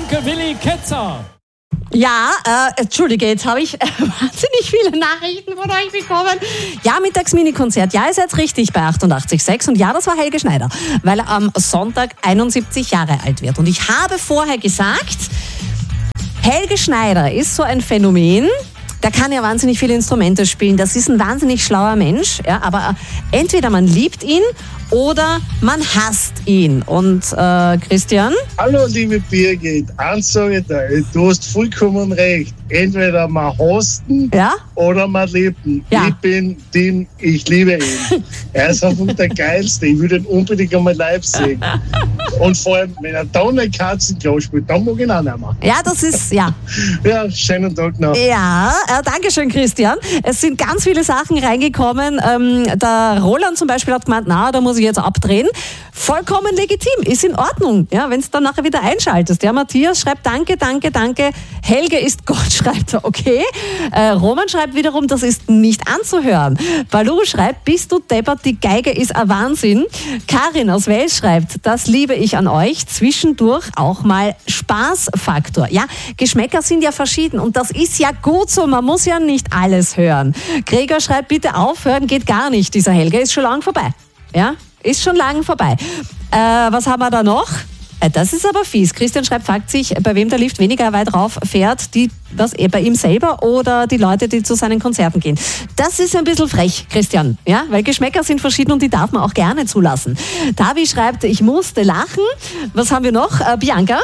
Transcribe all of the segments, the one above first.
Danke, Willi Ketzer. Ja, entschuldige, jetzt habe ich wahnsinnig viele Nachrichten von euch bekommen. Ja, Mittags-Mini-Konzert. Ja, ihr seid richtig bei 88,6. Und ja, das war Helge Schneider, weil er am Sonntag 71 Jahre alt wird. Und ich habe vorher gesagt, Helge Schneider ist so ein Phänomen. Der kann ja wahnsinnig viele Instrumente spielen. Das ist ein wahnsinnig schlauer Mensch. Ja, aber entweder man liebt ihn oder man hasst ihn. Und Christian? Hallo liebe Birgit, eins sage ich dir, du hast vollkommen recht. Entweder man hasst ihn oder man liebt ihn. Ja. Ich bin Team, ich liebe ihn. Er ist einfach der Geilste. Ich würde ihn unbedingt einmal live sehen. Und vor allem, wenn er da eine Katzenklo spielt, dann mag ich ihn auch nicht mehr. Ja, das ist, ja. Ja, schönen Tag noch. Ja, danke schön, Christian. Es sind ganz viele Sachen reingekommen. Der Roland zum Beispiel hat gemeint, na, da muss ich jetzt abdrehen. Vollkommen legitim, ist in Ordnung, ja, wenn du dann nachher wieder einschaltest. Der Matthias schreibt, danke. Helge ist Gott, schreibt er, okay. Roman schreibt wiederum, das ist nicht anzuhören. Balu schreibt, bist du deppert, die Geige ist ein Wahnsinn. Karin aus Wels schreibt, das liebe ich an euch, zwischendurch auch mal Spaßfaktor. Ja, Geschmäcker sind ja verschieden und das ist ja gut so, man muss ja nicht alles hören. Gregor schreibt, bitte aufhören, geht gar nicht, dieser Helge ist schon lang vorbei. Ja, ist schon lang vorbei. Was haben wir da noch? Das ist aber fies. Christian schreibt, fragt sich, bei wem der Lift weniger weit rauf fährt, bei ihm selber oder die Leute, die zu seinen Konzerten gehen. Das ist ein bisschen frech, Christian, ja, weil Geschmäcker sind verschieden und die darf man auch gerne zulassen. Davi schreibt, ich musste lachen. Was haben wir noch? Bianca?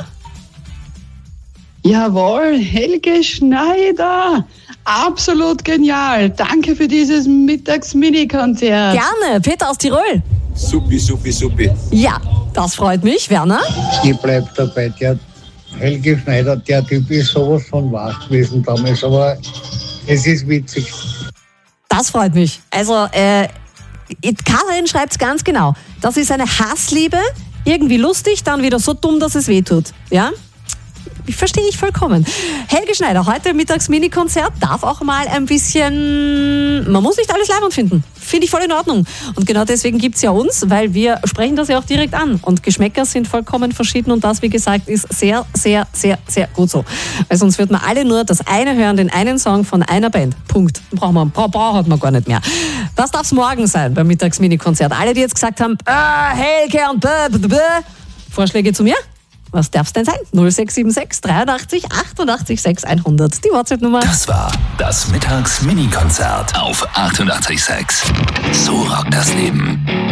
Jawohl, Helge Schneider. Absolut genial. Danke für dieses Mittags-Mini-Konzert. Gerne. Peter aus Tirol. Supi. Ja, das freut mich. Werner? Ich bleib dabei. Der Helge Schneider, der Typ ist sowas von wahr gewesen damals, aber es ist witzig. Das freut mich. Also, Karin schreibt es ganz genau. Das ist eine Hassliebe, irgendwie lustig, dann wieder so dumm, dass es wehtut. Ja? Ich verstehe ich vollkommen. Helge Schneider, heute Mittags-Mini-Konzert, darf auch mal ein bisschen, man muss nicht alles leibend finden. Finde ich voll in Ordnung. Und genau deswegen gibt es ja uns, weil wir sprechen das ja auch direkt an. Und Geschmäcker sind vollkommen verschieden und das, wie gesagt, ist sehr, sehr, sehr, sehr gut so. Weil sonst würden wir alle nur das eine hören, den einen Song von einer Band. Punkt. Braucht man gar nicht mehr. Was darf es morgen sein beim Mittags-Mini-Konzert? Alle, die jetzt gesagt haben, Helge und Vorschläge zu mir? Was darf es denn sein? 0676 83 88 6 100. Die WhatsApp-Nummer. Das war das Mittags-Mini-Konzert auf 88,6. So rockt das Leben.